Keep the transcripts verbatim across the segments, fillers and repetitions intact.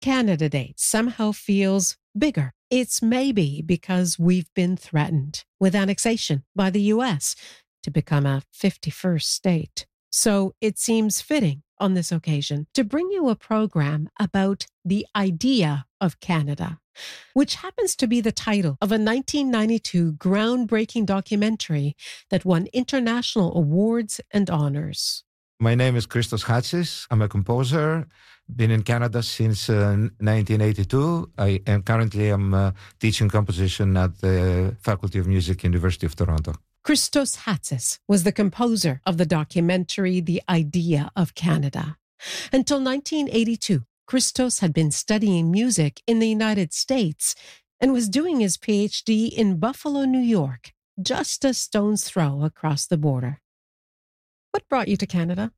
Canada Day somehow feels bigger. It's maybe because we've been threatened with annexation by the U S to become a fifty-first state. So it seems fitting on this occasion to bring you a program about the idea of Canada, which happens to be the title of a nineteen ninety-two groundbreaking documentary that won international awards and honors. My name is Christos Hatsis. I'm a composer. Been in Canada since uh, nineteen eighty-two. I am currently I'm uh, teaching composition at the Faculty of Music, University of Toronto. Christos Hatsis was the composer of the documentary The Idea of Canada. Until nineteen eighty-two, Christos had been studying music in the United States and was doing his P H D in Buffalo, New York, just a stone's throw across the border. What brought you to Canada?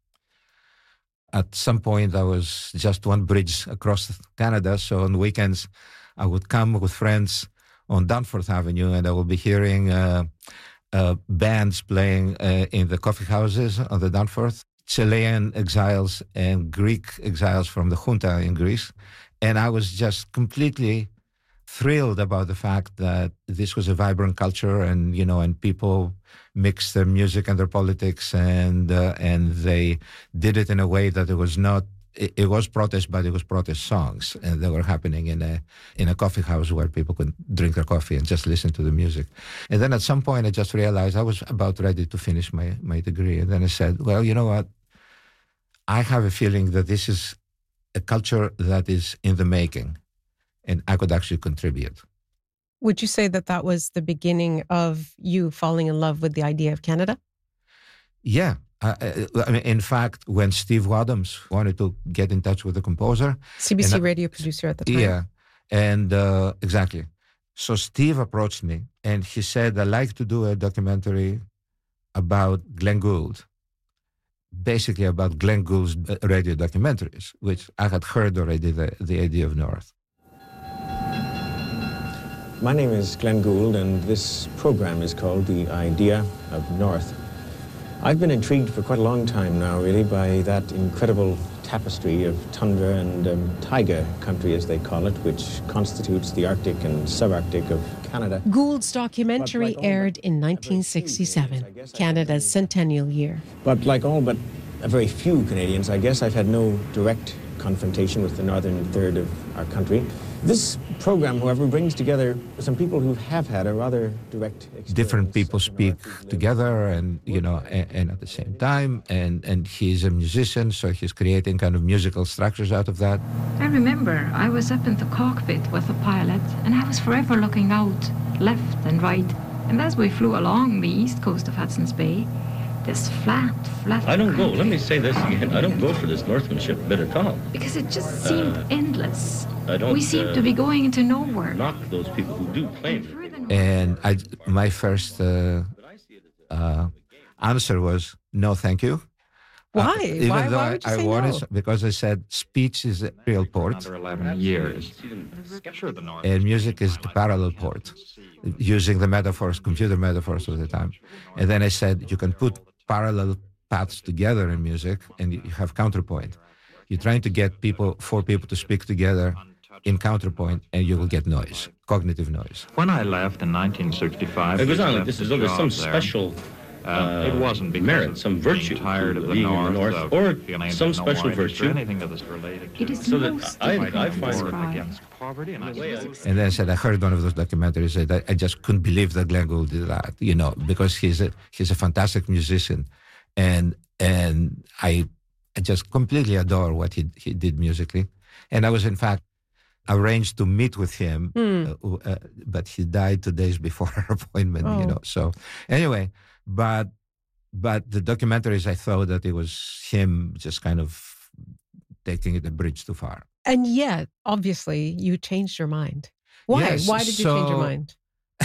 At some point, I was just one bridge across Canada. So on weekends, I would come with friends on Danforth Avenue, and I would be hearing uh, uh, bands playing uh, in the coffee houses on the Danforth, Chilean exiles and Greek exiles from the junta in Greece. And I was just completely thrilled about the fact that this was a vibrant culture, and you know, and people mixed their music and their politics, and uh, and they did it in a way that it was not. It, it was protest, but it was protest songs, and they were happening in a in a coffee house where people could drink their coffee and just listen to the music. And then at some point, I just realized I was about ready to finish my my degree, and then I said, well, you know what? I have a feeling that this is a culture that is in the making, and I could actually contribute. Would you say that that was the beginning of you falling in love with the idea of Canada? Yeah. I, I mean, in fact, when Steve Wadhams wanted to get in touch with the composer... C B C and, radio producer at the time. Yeah. And uh, exactly. So Steve approached me and he said, I'd like to do a documentary about Glenn Gould. Basically about Glenn Gould's radio documentaries, which I had heard already, the, the idea of North. My name is Glenn Gould, and this program is called The Idea of North. I've been intrigued for quite a long time now, really, by that incredible tapestry of tundra and um, taiga country, as they call it, which constitutes the Arctic and subarctic of Canada. Gould's documentary like aired in nineteen sixty-seven, Canada's centennial year. But like all but a very few Canadians, I guess I've had no direct confrontation with the northern third of our country. This program, however, brings together some people who have had a rather direct experience. Different people speak together, and you know, and, and at the same time, and and he's a musician, so he's creating kind of musical structures out of that. I remember I was up in the cockpit with the pilot, and I was forever looking out left and right. And as we flew along the east coast of Hudson's Bay, this flat, flat... I don't go, let me say this again, I don't go for this northmanship bit at all. Because it just seemed uh, endless. I don't... We seemed uh, to be going into nowhere. Knock those people who do claim it. And I, my first uh, uh, answer was, no, thank you. Why? Uh, even why, though why would you I, say I wanted, no? Because I said speech is a real port. Another eleven years. And music is the parallel port, using the metaphors, computer metaphors of the time. And then I said, you can put parallel paths together in music and you have counterpoint. You're trying to get people, four people to speak together in counterpoint, and you will get noise, cognitive noise. When I left in nineteen sixty-five, it was only this is there's some special uh, it wasn't because merit, some virtue tired of the being north, in the north, of or some no special virtue. Anything that is related to it is so most that I, I difficult to find against poverty, and, I and then I said, I heard one of those documentaries that I, I just couldn't believe that Glenn Gould did that, you know, because he's a he's a fantastic musician, and and I I just completely adore what he he did musically, and I was in fact arranged to meet with him, mm. uh, uh, but he died two days before our appointment, oh. you know. So anyway, but but the documentaries, I thought that it was him just kind of taking it a bridge too far. And yet, obviously, you changed your mind. Why? Yes, Why did you so, change your mind?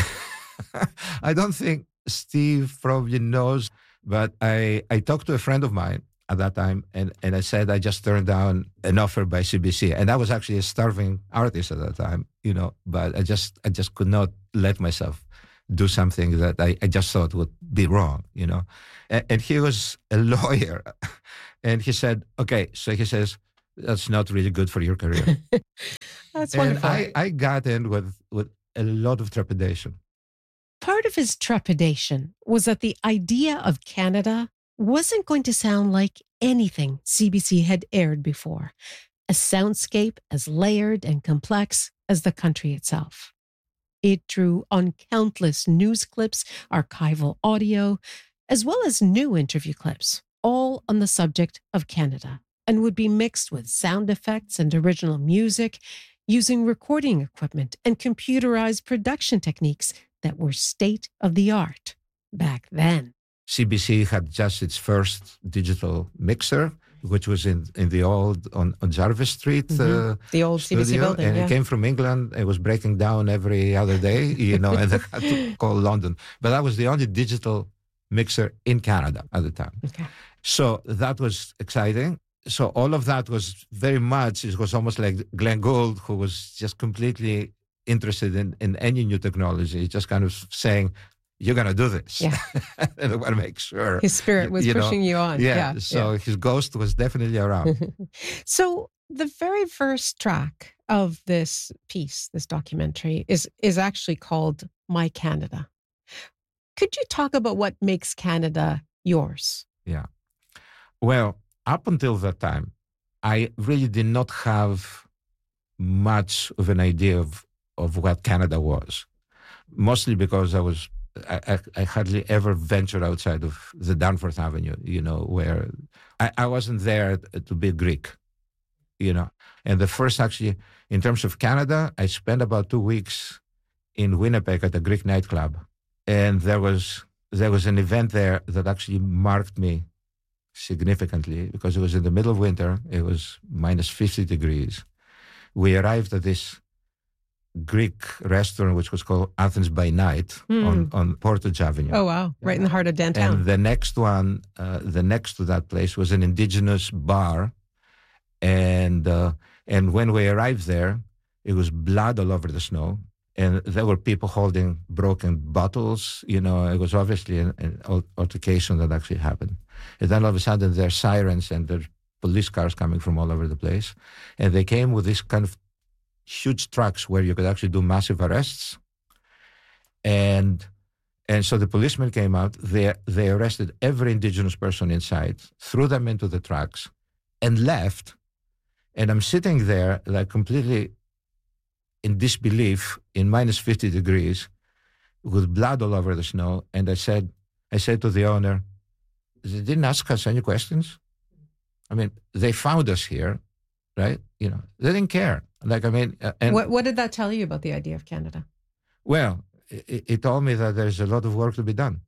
I don't think Steve probably knows, but I, I talked to a friend of mine at that time, and, and I said I just turned down an offer by C B C, and I was actually a starving artist at that time, you know. But I just I just could not let myself do something that I, I just thought would be wrong, you know. And, and he was a lawyer, and he said, okay, so he says, that's not really good for your career. That's and wonderful. I, I got in with, with a lot of trepidation. Part of his trepidation was that the idea of Canada wasn't going to sound like anything C B C had aired before, a soundscape as layered and complex as the country itself. It drew on countless news clips, archival audio, as well as new interview clips, all on the subject of Canada, and would be mixed with sound effects and original music, using recording equipment and computerized production techniques that were state-of-the-art back then. C B C had just its first digital mixer, which was in, in the old, on, on Jarvis Street. Mm-hmm. Uh, the old studio, C B C building, and yeah. it came from England. It was breaking down every other day, you know, and they had to call London. But that was the only digital mixer in Canada at the time. Okay. So that was exciting. So all of that was very much, it was almost like Glenn Gould, who was just completely interested in, in any new technology, just kind of saying, you're going to do this. Yeah. And I want to make sure. His spirit was you know, pushing you on. Yeah. Yeah. so yeah. his ghost was definitely around. So the very first track of this piece, this documentary, is is actually called My Canada. Could you talk about what makes Canada yours? Yeah. Well, up until that time, I really did not have much of an idea of, of what Canada was, mostly because I was I, I, I hardly ever ventured outside of the Danforth Avenue, you know, where I, I wasn't there to be Greek, you know. And the first, actually, in terms of Canada, I spent about two weeks in Winnipeg at a Greek nightclub. And there was there was an event there that actually marked me significantly because it was in the middle of winter. It was minus fifty degrees. We arrived at this Greek restaurant, which was called Athens by Night mm. on, on Portage Avenue. Oh, wow. Right in the heart of downtown. And the next one, uh, the next to that place was an indigenous bar. And, uh, and when we arrived there, it was blood all over the snow. And there were people holding broken bottles. You know, it was obviously an, an altercation that actually happened. And then all of a sudden there are sirens and there are police cars coming from all over the place. And they came with this kind of huge trucks where you could actually do massive arrests. And and so the policemen came out, they, they arrested every indigenous person inside, threw them into the trucks, and left. And I'm sitting there like completely in disbelief in minus fifty degrees with blood all over the snow. And I said, I said to the owner, they didn't ask us any questions. I mean, they found us here, right? You know, they didn't care. Like, I mean, uh, and what, what did that tell you about the idea of Canada? Well, it, it told me that there's a lot of work to be done.